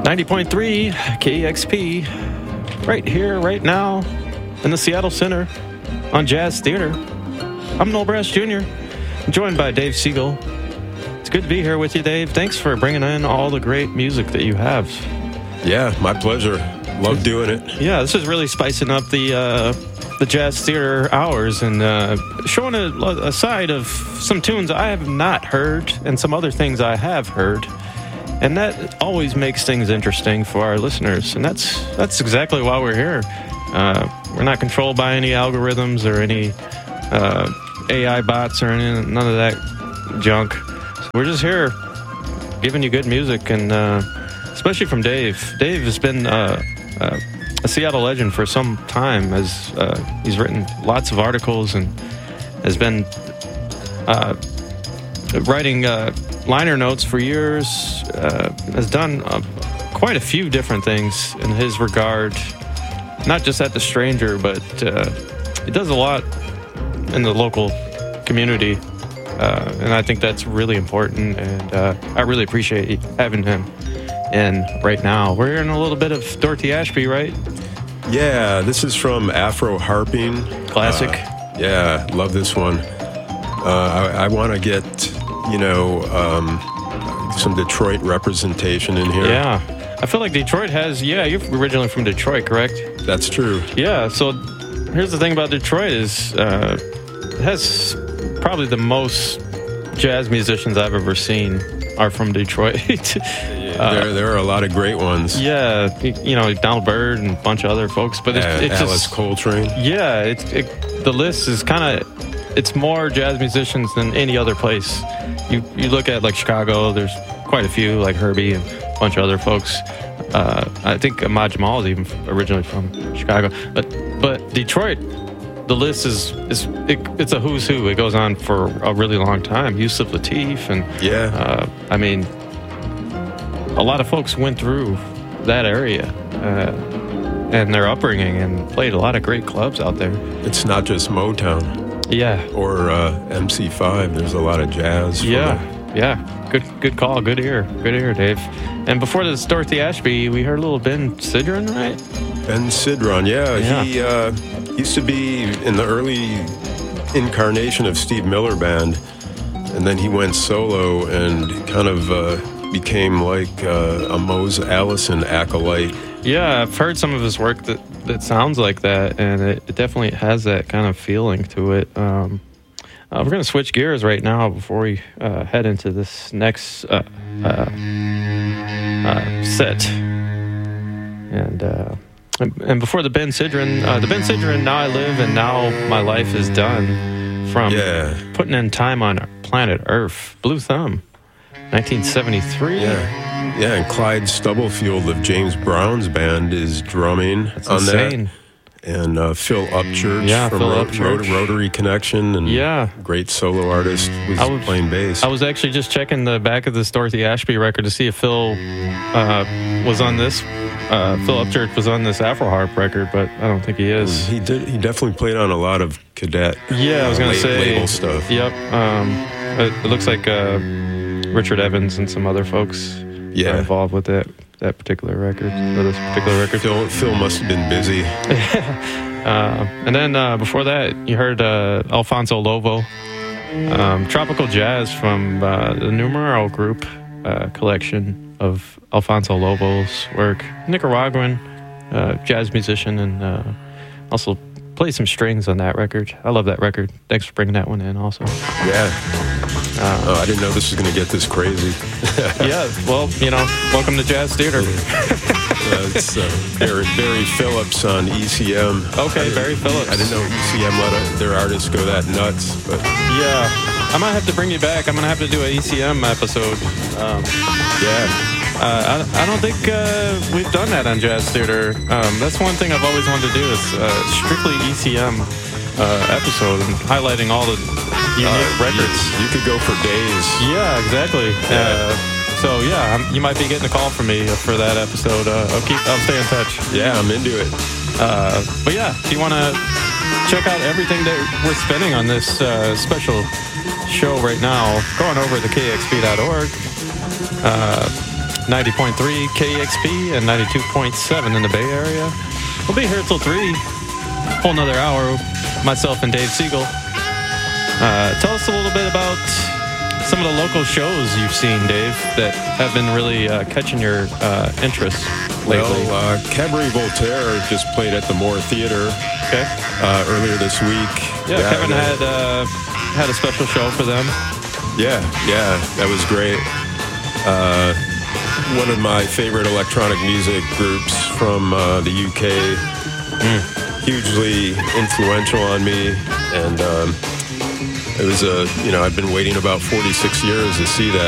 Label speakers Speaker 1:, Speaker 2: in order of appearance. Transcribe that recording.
Speaker 1: 90.3 KEXP, right here, right now, in the Seattle Center on Jazz Theater. I'm Noel Brass Jr., joined by Dave Siegel. It's good to be here with you, Dave. Thanks for bringing in all the great music that you have.
Speaker 2: Yeah, my pleasure. Love doing it.
Speaker 1: Yeah, this is really spicing up the Jazz Theater hours and showing a side of some tunes I have not heard and some other things I have heard. And that always makes things interesting for our listeners. And that's exactly why we're here. We're not controlled by any algorithms or any AI bots or none of that junk. So we're just here giving you good music, and especially from Dave. Dave has been a Seattle legend for some time, as he's written lots of articles and has been writing liner notes for years, has done quite a few different things in his regard, not just at The Stranger, but he does a lot in the local community, and I think that's really important, and I really appreciate having him. And right now, we're hearing a little bit of Dorothy Ashby, right?
Speaker 2: Yeah, this is from Afro Harping.
Speaker 1: Classic.
Speaker 2: Yeah, love this one. I want to get, some Detroit representation in here.
Speaker 1: Yeah. I feel like Detroit has, you're originally from Detroit, correct?
Speaker 2: That's true.
Speaker 1: Yeah, so here's the thing about Detroit is it has probably the most jazz musicians I've ever seen are from Detroit.
Speaker 2: There are a lot of great ones.
Speaker 1: Yeah, Donald Byrd and a bunch of other folks. But it's
Speaker 2: Alice
Speaker 1: just,
Speaker 2: Coltrane.
Speaker 1: Yeah, the list is kind of, it's more jazz musicians than any other place. You look at like Chicago, there's quite a few, like Herbie and a bunch of other folks. I think Ahmad Jamal is even originally from Chicago. But Detroit, the list it's a who's who. It goes on for a really long time. Yusuf Lateef and a lot of folks went through that area and their upbringing and played a lot of great clubs out there.
Speaker 2: It's not just Motown.
Speaker 1: Yeah.
Speaker 2: Or MC5. There's a lot of jazz.
Speaker 1: Yeah. Good call. Good ear, Dave. And before this Dorothy Ashby, we heard a little Ben Sidran, right?
Speaker 2: Ben Sidran, yeah. He used to be in the early incarnation of Steve Miller Band, and then he went solo and kind of became like a Mose Allison acolyte.
Speaker 1: Yeah, I've heard some of his work that sounds like that, and it definitely has that kind of feeling to it. We're going to switch gears right now before we head into this next set. And before the Ben Sidran, Now I Live and Now My Life Is Done, from Putting in Time on Planet Earth, Blue Thumb, 1973.
Speaker 2: Yeah, and Clyde Stubblefield of James Brown's band is drumming on
Speaker 1: insane.
Speaker 2: That. And Phil Upchurch from Rotary Connection, and great solo artist, was playing bass.
Speaker 1: I was actually just checking the back of this Dorothy Ashby record to see if Phil was on this. Phil Upchurch was on this Afro Harp record, but I don't think he is.
Speaker 2: He did. He definitely played on a lot of Cadet.
Speaker 1: Yeah, I was going to say
Speaker 2: label stuff.
Speaker 1: Yep. It looks like Richard Evans and some other folks are involved with that particular record, or this particular record.
Speaker 2: Phil must have been busy.
Speaker 1: And then before that, you heard Alfonso Lobo, Tropical Jazz from the Numero Group collection of Alfonso Lobo's work. Nicaraguan jazz musician, and also played some strings on that record. I love that record. Thanks for bringing that one in also.
Speaker 2: Yeah. I didn't know this was going to get this crazy.
Speaker 1: Yeah, well, welcome to Jazz Theater.
Speaker 2: It's Barry Phillips on ECM.
Speaker 1: Okay, Barry Phillips.
Speaker 2: I didn't know ECM let their artists go that nuts, but...
Speaker 1: Yeah, I might have to bring you back. I'm going to have to do an ECM episode. I don't think we've done that on Jazz Theater. That's one thing I've always wanted to do, is strictly ECM episode, and highlighting all the unique records.
Speaker 2: You could go for days.
Speaker 1: Yeah, exactly.
Speaker 2: Yeah.
Speaker 1: You might be getting a call from me for that episode. I'll stay in touch.
Speaker 2: Yeah, I'm into it.
Speaker 1: But yeah, if you want to check out everything that we're spinning on this special show right now, go on over to kexp.org. 90.3 KEXP and 92.7 in the Bay Area. We'll be here till 3, whole another hour, myself and Dave Siegel. Tell us a little bit about some of the local shows you've seen, Dave, that have been really catching your interest lately.
Speaker 2: Well, Cabaret Voltaire just played at the Moore Theater earlier this week.
Speaker 1: Yeah, Kevin had a special show for them.
Speaker 2: Yeah, that was great. One of my favorite electronic music groups from the UK, hugely influential on me, and it was I've been waiting about 46 years to see that.